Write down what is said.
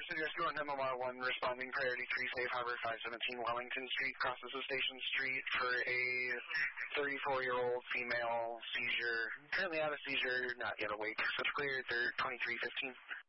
City Rescue on MMR1 responding priority 3 Safe Harbor 517 Wellington Street, crosses the Station Street for a 34-year-old female seizure. Currently out of seizure, not yet awake. Such clear, 2315.